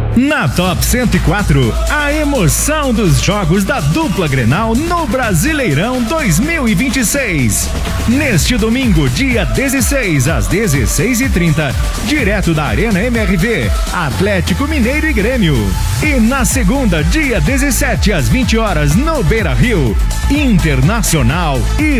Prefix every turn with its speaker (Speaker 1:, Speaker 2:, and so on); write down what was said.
Speaker 1: Na Top 104, a emoção dos jogos da dupla Grenal no Brasileirão 2026. Neste domingo, dia 16, às 16h30, direto da Arena MRV, Atlético Mineiro e Grêmio. E na segunda, dia 17, às 20 horas, no Beira-Rio, Internacional e